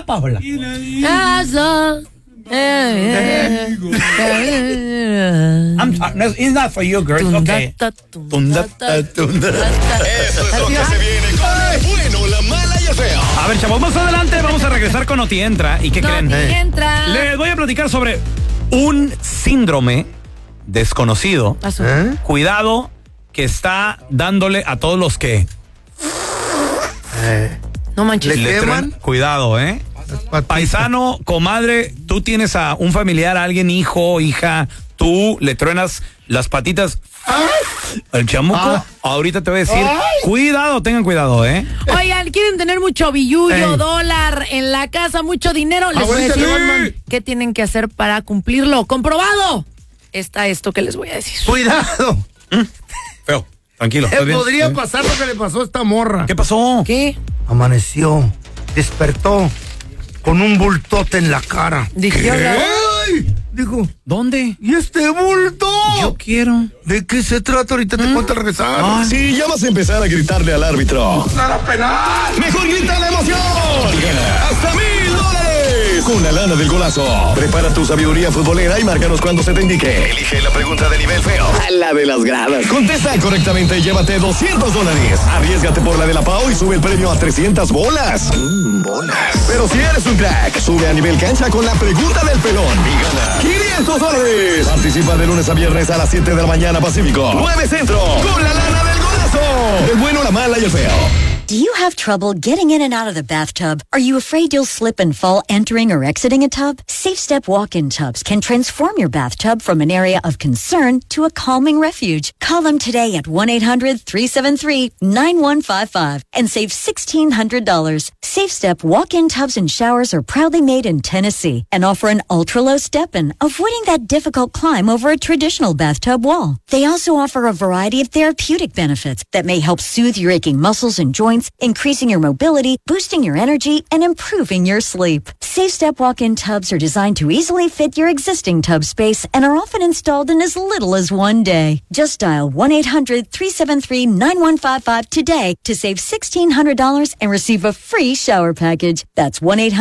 Paola. It's not for you, girls. Okay. Eso es lo que se viene con el bueno, la mala y el feo. A ver, chavos, más adelante vamos a regresar con Noti Entra. ¿Y qué creen? Entra. Les voy a platicar sobre un síndrome desconocido. Cuidado, que está dándole a todos los que No manches. le traen. Cuidado, paisano, comadre, tú tienes a un familiar, a alguien, hijo, hija, tú le truenas las patitas al chamuco. Ahorita te voy a decir, cuidado, tengan cuidado, Oigan, quieren tener mucho billullo, dólar en la casa, mucho dinero. Les voy a decir qué tienen que hacer para cumplirlo. ¡Comprobado! Está esto que les voy a decir. ¡Cuidado! Feo, tranquilo. Podría pasar lo que le pasó a esta morra. ¿Qué pasó? ¿Qué? Amaneció, despertó con un bultote en la cara. Dije, ¡ay! Dijo, ¿dónde? ¿y este bulto? Yo quiero. ¿De qué se trata? Ahorita te cuento al regresar. Si ya vas a empezar a gritarle al árbitro, ¡Nada penal! mejor grita la emoción. ¡Hasta $1,000! Con la lana del golazo. Prepara tu sabiduría futbolera y márcanos cuando se te indique. Elige la pregunta de nivel feo. A la de las gradas. Contesta correctamente y llévate $200. Arriésgate por la de la Pau y sube el premio a 300 bolas. Bolas. Pero si eres un crack, sube a nivel cancha con la pregunta del pelón y gana $500. Participa de lunes a viernes a las 7 de la mañana Pacífico, 9 Centro, con la lana del golazo. El bueno, la mala y el feo. Do you have trouble getting in and out of the bathtub? Are you afraid you'll slip and fall entering or exiting a tub? Safe Step walk-in tubs can transform your bathtub from an area of concern to a calming refuge. Call them today at 1-800-373-9155 and save $1,600. Safe Step walk-in tubs and showers are proudly made in Tennessee and offer an ultra-low step-in, avoiding that difficult climb over a traditional bathtub wall. They also offer a variety of therapeutic benefits that may help soothe your aching muscles and joints, increasing your mobility, boosting your energy, and improving your sleep. Safe Step walk-in tubs are designed to easily fit your existing tub space and are often installed in as little as one day. Just dial 1-800-373-9155 today to save $1,600 and receive a free shower package. That's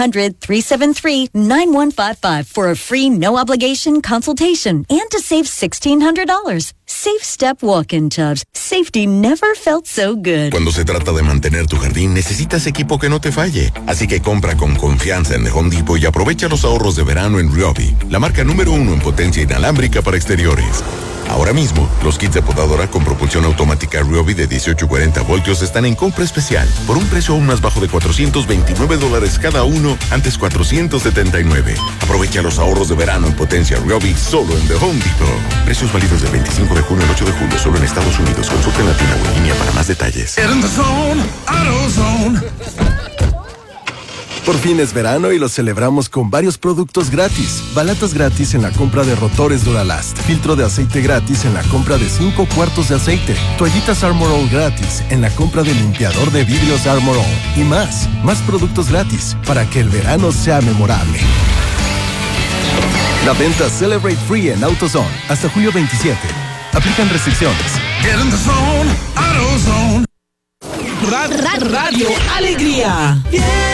1-800-373-9155 for a free no-obligation consultation and to save $1,600. Safe Step walk-in tubs. Safety never felt so good. Cuando se trata de mantener tu jardín, necesitas equipo que no te falle. Así que compra con confianza en The Home Depot y aprovecha los ahorros de verano en Ryobi, la marca número 1 en potencia inalámbrica para exteriores. Ahora mismo, los kits de podadora con propulsión automática Ryobi de 18-40 voltios están en compra especial por un precio aún más bajo de $429 cada uno, antes $479. Aprovecha los ahorros de verano en potencia Ryobi solo en The Home Depot. Precios válidos del 25 de junio al 8 de julio solo en Estados Unidos. Consulta en la tienda o en línea para más detalles. Por fin es verano y lo celebramos con varios productos gratis. Balatas gratis en la compra de rotores Duralast. Filtro de aceite gratis en la compra de 5 cuartos de aceite. Toallitas Armor All gratis en la compra de limpiador de vidrios Armor All. Y más productos gratis para que el verano sea memorable. La venta Celebrate Free en AutoZone hasta julio 27. Aplican restricciones. Radio Alegría.